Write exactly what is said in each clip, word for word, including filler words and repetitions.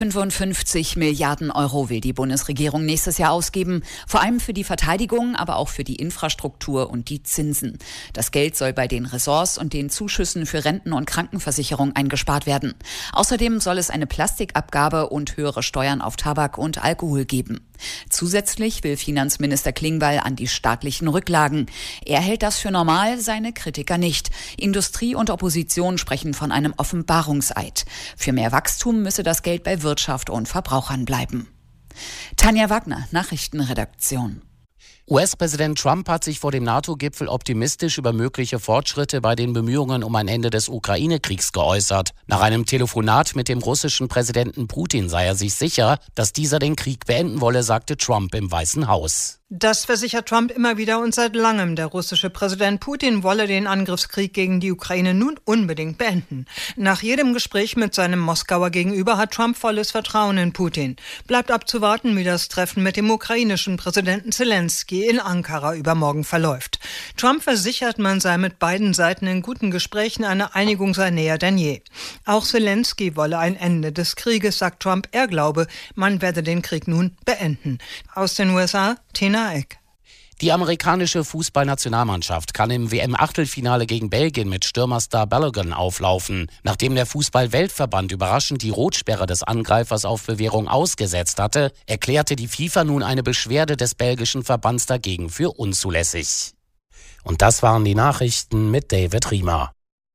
fünfundfünfzig Milliarden Euro will die Bundesregierung nächstes Jahr ausgeben, vor allem für die Verteidigung, aber auch für die Infrastruktur und die Zinsen. Das Geld soll bei den Ressorts und den Zuschüssen für Renten- und Krankenversicherung eingespart werden. Außerdem soll es eine Plastikabgabe und höhere Steuern auf Tabak und Alkohol geben. Zusätzlich will Finanzminister Klingbeil an die staatlichen Rücklagen. Er hält das für normal, seine Kritiker nicht. Industrie und Opposition sprechen von einem Offenbarungseid. Für mehr Wachstum müsse das Geld bei Wirtschaft und Verbrauchern bleiben. Tanja Wagner, Nachrichtenredaktion. U S-Präsident Trump hat sich vor dem NATO-Gipfel optimistisch über mögliche Fortschritte bei den Bemühungen um ein Ende des Ukraine-Kriegs geäußert. Nach einem Telefonat mit dem russischen Präsidenten Putin sei er sich sicher, dass dieser den Krieg beenden wolle, sagte Trump im Weißen Haus. Das versichert Trump immer wieder und seit langem. Der russische Präsident Putin wolle den Angriffskrieg gegen die Ukraine nun unbedingt beenden. Nach jedem Gespräch mit seinem Moskauer Gegenüber hat Trump volles Vertrauen in Putin. Bleibt abzuwarten, wie das Treffen mit dem ukrainischen Präsidenten Zelensky in Ankara übermorgen verläuft. Trump versichert, man sei mit beiden Seiten in guten Gesprächen, eine Einigung sei näher denn je. Auch Zelensky wolle ein Ende des Krieges, sagt Trump. Er glaube, man werde den Krieg nun beenden. Aus den U S A, Tina Eck. Die amerikanische Fußballnationalmannschaft kann im W M-Achtelfinale gegen Belgien mit Stürmerstar Balogun auflaufen. Nachdem der Fußball-Weltverband überraschend die Rotsperre des Angreifers auf Bewährung ausgesetzt hatte, erklärte die FIFA nun eine Beschwerde des belgischen Verbands dagegen für unzulässig. Und das waren die Nachrichten mit David Riemer.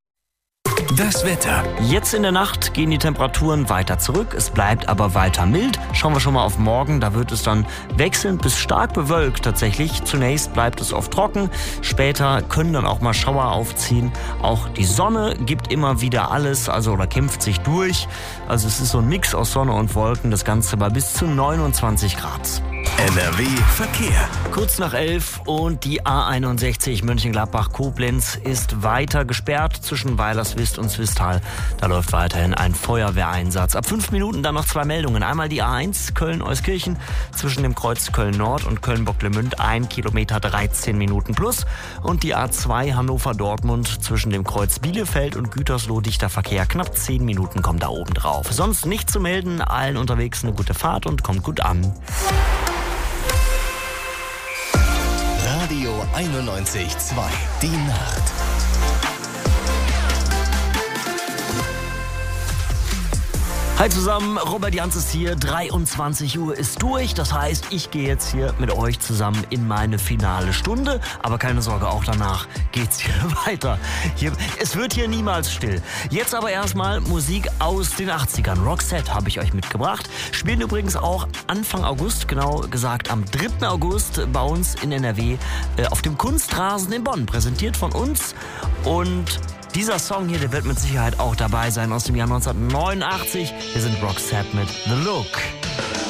Das Wetter. Jetzt in der Nacht gehen die Temperaturen weiter zurück, es bleibt aber weiter mild. Schauen wir schon mal auf morgen, da wird es dann wechselnd bis stark bewölkt tatsächlich. Zunächst bleibt es oft trocken, später können dann auch mal Schauer aufziehen. Auch die Sonne gibt immer wieder alles, also oder kämpft sich durch. Also es ist so ein Mix aus Sonne und Wolken, das Ganze bei bis zu neunundzwanzig Grad. N R W Verkehr. Kurz nach elf und die A einundsechzig Mönchengladbach-Koblenz ist weiter gesperrt zwischen Weilerswist und Zwistal. Da läuft weiterhin ein Feuerwehreinsatz. Ab fünf Minuten dann noch zwei Meldungen. Einmal die A eins Köln-Euskirchen zwischen dem Kreuz Köln-Nord und Köln-Bocklemünd, ein Kilometer dreizehn Minuten plus. Und die A zwei Hannover-Dortmund zwischen dem Kreuz Bielefeld und Gütersloh, dichter Verkehr. Knapp zehn Minuten kommt da oben drauf. Sonst nicht zu melden. Allen unterwegs eine gute Fahrt und kommt gut an. Radio einundneunzig Komma zwei. Die Nacht. Hi zusammen, Robert Jans ist hier, dreiundzwanzig Uhr ist durch, das heißt, ich gehe jetzt hier mit euch zusammen in meine finale Stunde, aber keine Sorge, auch danach geht's hier weiter. Hier, es wird hier niemals still. Jetzt aber erstmal Musik aus den achtzigern. Roxette habe ich euch mitgebracht, spielen übrigens auch Anfang August, genau gesagt am dritten August bei uns in N R W äh, auf dem Kunstrasen in Bonn, präsentiert von uns. Und dieser Song hier, der wird mit Sicherheit auch dabei sein aus dem Jahr neunzehnhundertneunundachtzig. Hier sind Roxette mit The Look.